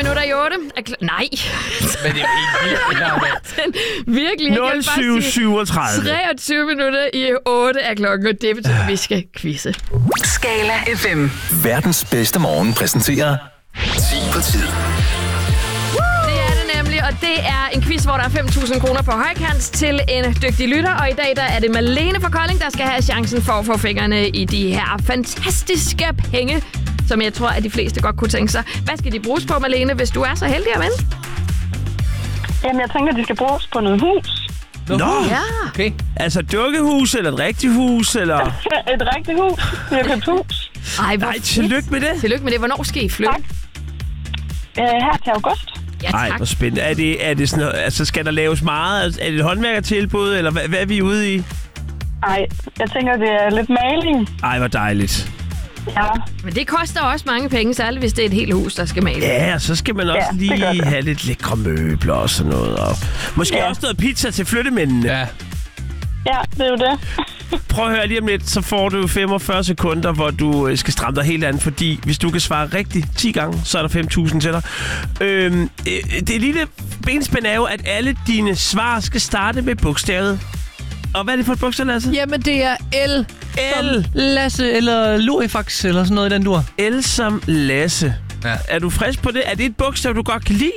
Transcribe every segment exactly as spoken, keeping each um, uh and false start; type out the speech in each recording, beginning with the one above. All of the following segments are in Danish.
minutter i otte. Er kl- Nej. Men det er ikke Virkelig. nul syv syvogtredive. treogtyve minutter i otte er klokken, og det betyder, at vi skal quizze. Skala F M. Verdens bedste morgen præsenterer ti på tid. Det er det nemlig, og det er en quiz, hvor der er fem tusind kroner på højkant til en dygtig lytter. Og i dag der er det Malene fra Kolding, der skal have chancen for at få fingrene i de her fantastiske penge, som jeg tror, at de fleste godt kunne tænke sig. Hvad skal de bruges på, Malene, hvis du er så heldig at vinde? Jamen, jeg tænker, at de skal bruges på noget hus. Nå, Ja. Okay. altså dukkehus eller et rigtigt hus, eller... Et rigtigt hus. Vi har købt hus. Ej, hvor Nej, fedt. tillykke med det. Tillykke med det. Hvornår skal I flytte? Tak. Øh, her til august. Ja, Nej, tak. hvor spændende. Er det, er det sådan noget, altså skal der laves meget? Er det et håndværkertilbud, eller hvad, hvad er vi ude i? Ej, jeg tænker, det er lidt maling. Ej, hvor dejligt. Ja. Men det koster også mange penge, særligt hvis det er et helt hus, der skal male. Ja, og så skal man også Ja, det gør lige det. have lidt lækre møbler og sådan noget. Og måske Ja. også noget pizza til flyttemændene. Ja. Ja, det er jo det. Prøv at høre lige om lidt, så får du femogfyrre sekunder, hvor du øh, skal stramme dig helt an, fordi hvis du kan svare rigtigt ti gange, så er der fem tusind til dig. Øhm, øh, det lille benspænd er jo, at alle dine svar skal starte med bogstavet. Og hvad er det for et bogstav, Lasse? Jamen, det er L. L. Lasse eller Lurifax eller sådan noget i den dur. L som Lasse. Ja. Er du frisk på det? Er det et bogstav, du godt kan lide?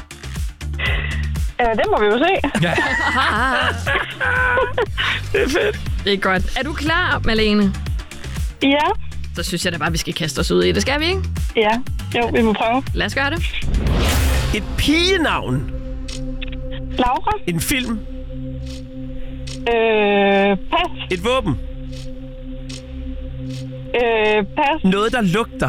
Øh, det må vi jo se. Ja. Det er fedt. Det er godt. Er du klar, Malene? Ja. Så synes jeg da bare, vi skal kaste os ud i det. Skal vi, ikke? Ja. Jo, vi må prøve. Lad os gøre det. Et pigenavn. Laura. En film. Øh, pas. Et våben. Øh, pas. Noget, der lugter.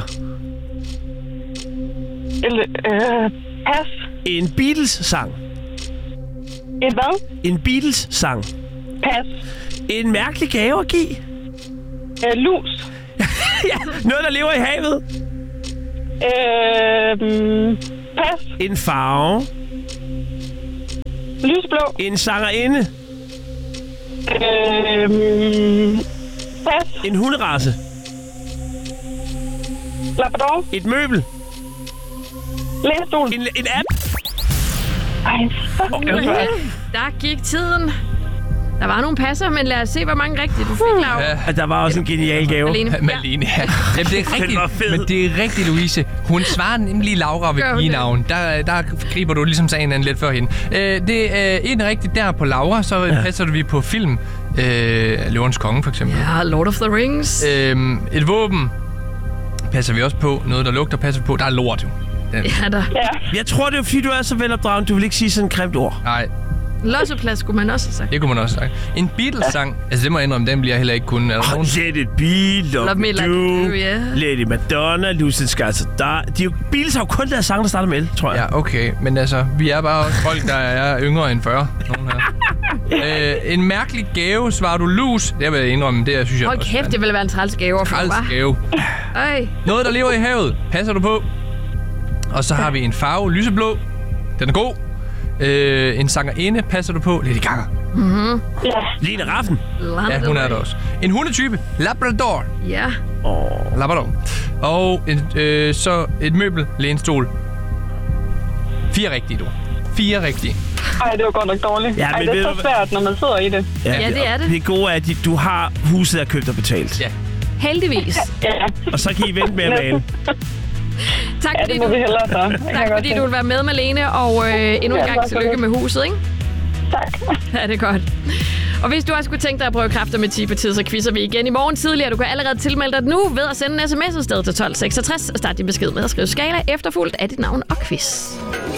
Eller, øh, pas. En Beatles-sang. Et hvad? En Beatles-sang. Pas. En mærkelig gave at give. Øh, lus. Ja, noget, der lever i havet. Øh, pas. En farve. Lysblå. En sangerinde. Øh, pas. En hunderace. Labrador. Et møbel. Lænestol. En, en app. Ej, fuck. Ja, der gik tiden. Der var nogle passer, men lad os se, hvor mange rigtige du fik, Laura. Ja. Og der var også en genial gave. Malene. Ja. Malene, ja. Jamen, det er rigtigt, var fed. men det er rigtigt, Louise. Hun svarer nemlig Laura ved Gør hun pigenavn. Der, der griber du ligesom sagen an lidt før hende. Øh, det er en rigtig der på Laura, så ja. passer vi på film. Øh, Løvens Konge, for eksempel. Ja, Lord of the Rings. Øh, et våben passer vi også på. Noget, der lugter, passer vi på. Der er lort, jo. Den. Ja, der. Ja. Jeg tror, det er fordi, du er så velopdragen. Du vil ikke sige sådan et grimt ord. Nej, Losseplads skulle man også have sagt. det kunne man også sige. En Beatles-sang, altså det må jeg indrømme, den bliver jeg heller ikke kun. Er der nogen? Let it be, love, Love me me like do, you do, yeah. Lady Madonna, Lucy Scarlett. Der, de er jo, Beatles har jo kun lavet sange, der starter med L, tror jeg. Ja, okay. Men altså, vi er bare også folk, der er yngre end fyrre. Nogen her. øh, en mærkelig gave, svarer du lus. Det vil jeg indrømme, det synes jeg Hold også. kæft, det ville være en træls gave at få, Træls hva'? gave. Ej. Noget, der lever i havet. Passer du på? Og så har vi en farve, lyseblå. Den er god. Øh, en sangerinde, passer du på? Lady Gaga. Ja. Lene Raffen. Ja, hun er der også. En hundetype, Labrador. Ja. Labrador. Og en, øh, så et møbel, lænestol. Fire rigtige, du. Fire rigtige. Ej, det var godt nok dårligt. Ja, Ej, men det ved er du så hvad- svært, når man sidder i det. Ja, det er det. Det gode er, at de- du har huset er købt og betalt. Ja. Heldigvis. Ja. Og så kan I vente med at male. Tak Ja, fordi det må du, vi hellere så. Det kan jeg tak godt fordi se. du vil være med, Malene. Og øh, endnu en Ja, gang tak for tillykke det. med huset, ikke? Tak. Ja, det er godt. Og hvis du også kunne tænke dig at prøve kræfter med ti på tid, så quizzer vi igen i morgen tidligere. Du kan allerede tilmelde dig nu ved at sende en sms afsted til tolv seksogtres og starte din besked med at skrive skala efterfulgt af dit navn og quiz.